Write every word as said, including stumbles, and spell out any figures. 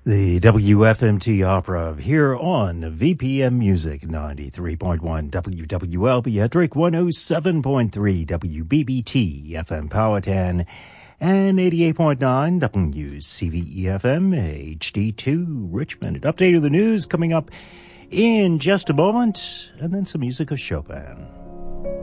The W F M T Opera here on V P M Music, ninety-three point one W W L B Edric, one oh seven point three W B B T F M Powhatan, and eighty-eight point nine W C V E F M H D two Richmond. An update of the news coming up in just a moment, and then some music of Chopin.